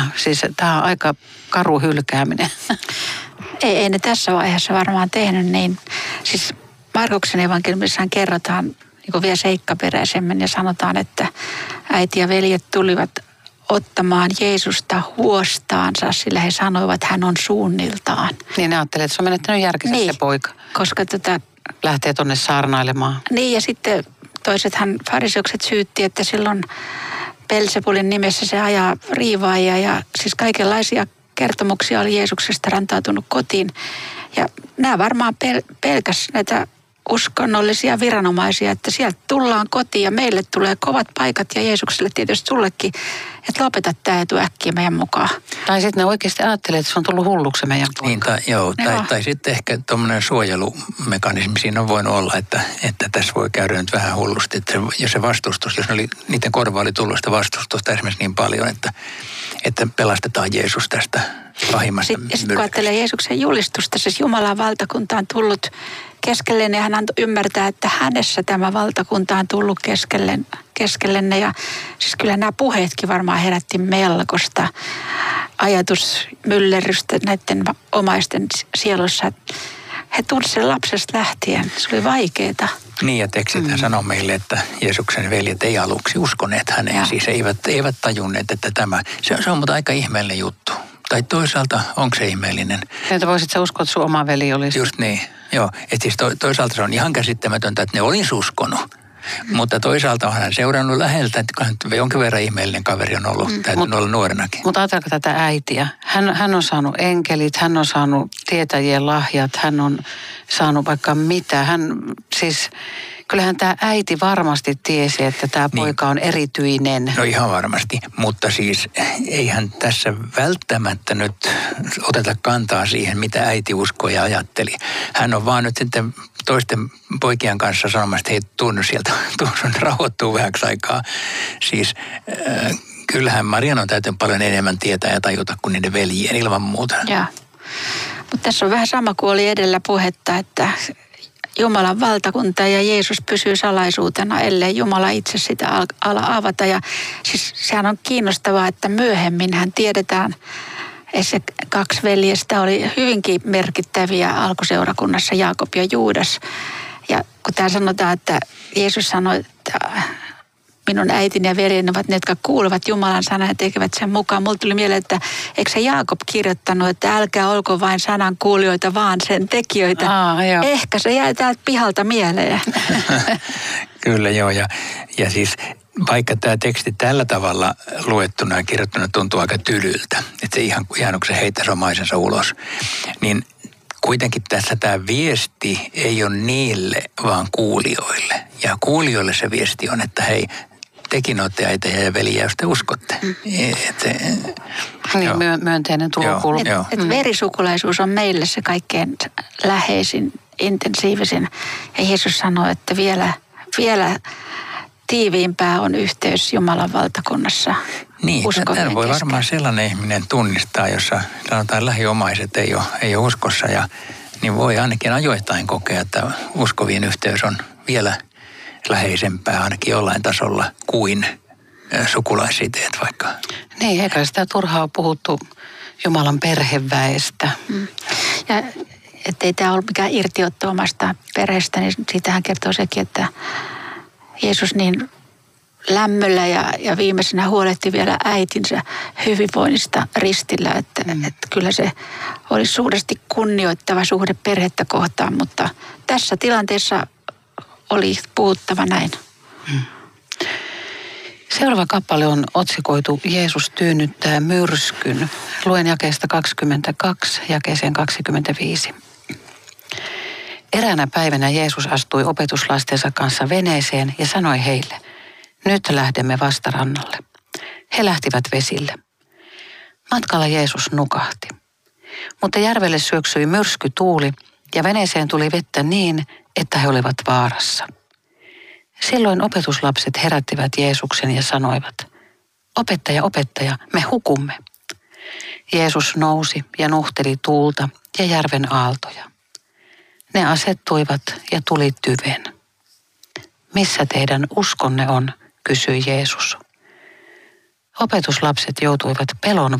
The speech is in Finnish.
Emma? Siis tämä on aika karu hylkääminen. Ei ne tässä vaiheessa varmaan tehnyt niin. Siis Markuksen evankeliumissaan kerrotaan niin vielä seikkaperäisemmin ja sanotaan, että äiti ja veljet tulivat ottamaan Jeesusta huostaansa, sillä he sanoivat, että hän on suunniltaan. Niin ne ajattelee, että se on menettänyt järkensä se poika. Koska lähtee tuonne saarnailemaan. Niin ja sitten toisethan fariseukset syytti, että silloin Beelzebulin nimessä se ajaa riivaajia ja siis kaikenlaisia kertomuksia oli Jeesuksesta rantautunut kotiin. Ja nämä varmaan pelkäs näitä uskonnollisia viranomaisia, että sieltä tullaan kotiin ja meille tulee kovat paikat ja Jeesukselle tietysti sullekin, että lopeta tämä etu äkkiä meidän mukaan. Tai sitten ne oikeasti ajattelee, että se on tullut hulluksi meidän poika. Niin, tai sitten ehkä tuommoinen suojelumekanismi siinä on voinut olla, että tässä voi käydä nyt vähän hullusti. Että jos se vastustus, jos niiden korva oli tullut sitä vastustusta esimerkiksi niin paljon, että pelastetaan Jeesus tästä pahimmasta myrkystä. Sitten kun ajattelee Jeesuksen julistusta, siis Jumalan valtakunta on tullut keskelleen ja hän antoi ymmärtää, että hänessä tämä valtakunta on tullut keskellenne. Ja siis kyllä nämä puheetkin varmaan herätti melkoista ajatusmyllerrystä näiden omaisten sielussa. He tunsivat sen lapsesta lähtien. Se oli vaikeaa. Niin ja tekstithän sanoo meille, että Jeesuksen veljet ei aluksi uskoneet häneen. Siis eivät tajunneet, että se on mutta aika ihmeellinen juttu. Tai toisaalta, onko se ihmeellinen? Että voisit sä uskoa, että sun oma veli olisi? Just niin, joo. Että siis toisaalta se on ihan käsittämätöntä, että ne olisi uskonut. Mutta toisaalta on hän seurannut läheltä, että jonkin verran ihmeellinen kaveri on ollut, täytyy olla nuorenakin. Mutta ajatelko tätä äitiä? Hän on saanut enkelit, hän on saanut tietäjien lahjat, hän on saanut vaikka mitä. Kyllähän tämä äiti varmasti tiesi, että tämä poika on erityinen. No ihan varmasti, mutta siis eihän tässä välttämättä nyt oteta kantaa siihen, mitä äiti uskoi ja ajatteli. Hän on vaan nyt sitten toisten poikien kanssa sanomassa, että hei, tunnu sieltä, sun rauhoittuu vähäksi aikaa. Siis kyllähän Marian on täytynyt paljon enemmän tietää ja tajuta kuin niiden veljien ilman muuta. Joo, mutta tässä on vähän sama kuin oli edellä puhetta, että Jumalan valtakunta ja Jeesus pysyy salaisuutena, ellei Jumala itse sitä ala avata. Ja siis sehän on kiinnostavaa, että myöhemminhän tiedetään, että se 2 veljestä oli hyvinkin merkittäviä alkuseurakunnassa, Jaakob ja Juudas. Ja kun täällä sanotaan, että Jeesus sanoi, että minun äitini ja veljeni ovat ne, jotka kuulevat Jumalan sanan ja tekevät sen mukaan. Mulla tuli mieleen, että eikö se Jaakob kirjoittanut, että älkää olko vain sanan kuulijoita, vaan sen tekijöitä. Ehkä se jäi täältä pihalta mieleen. Kyllä joo, ja siis vaikka tämä teksti tällä tavalla luettuna ja kirjoittuna tuntuu aika tylyltä, että se ihan kun se heittäisi omaisensa ulos, niin kuitenkin tässä tämä viesti ei ole niille, vaan kuulijoille. Ja kuulijoille se viesti on, että hei, tekin olette äitejä ja veljiä, jos te uskotte. Myönteinen tulokulma. Että verisukulaisuus on meille se kaikkein läheisin, intensiivisin. Ja Jeesus sanoi, että vielä tiiviimpää on yhteys Jumalan valtakunnassa. Niin, tämän voi varmaan sellainen ihminen tunnistaa, jossa sanotaan lähiomaiset ei ole uskossa ja niin voi ainakin ajoittain kokea, että uskovien yhteys on vielä läheisempää ainakin jollain tasolla kuin sukulaissiteet vaikka. Niin, eikä sitä turhaa puhuttu Jumalan perheväestä. Ja ettei tämä ole mikään irtiotto omasta perheestä, niin siitähän kertoo sekin, että Jeesus niin lämmöllä ja viimeisenä huolehti vielä äitinsä hyvinvoinnista ristillä, että kyllä se oli suuresti kunnioittava suhde perhettä kohtaan, mutta tässä tilanteessa oli puhuttava näin. Seuraava kappale on otsikoitu Jeesus tyynnyttää myrskyn. Luen jakeesta 22 jakeeseen 25. Eräänä päivänä Jeesus astui opetuslastensa kanssa veneeseen ja sanoi heille, nyt lähdemme vastarannalle. He lähtivät vesille. Matkalla Jeesus nukahti. Mutta järvelle syöksyi myrskytuuli ja veneeseen tuli vettä niin, että he olivat vaarassa. Silloin opetuslapset herättivät Jeesuksen ja sanoivat, opettaja, opettaja, me hukumme. Jeesus nousi ja nuhteli tuulta ja järven aaltoja. Ne asettuivat ja tuli tyven. Missä teidän uskonne on, kysyi Jeesus. Opetuslapset joutuivat pelon